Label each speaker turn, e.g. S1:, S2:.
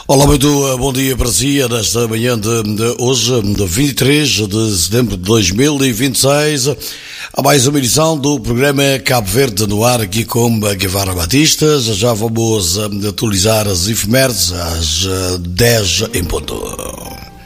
S1: Olá, muito bom dia para si, nesta manhã de hoje, de 23 de setembro de 2026, a mais uma edição do programa Cabo Verde no ar, aqui com Guevara Batista. Já vamos atualizar as efemérides às 10 em ponto.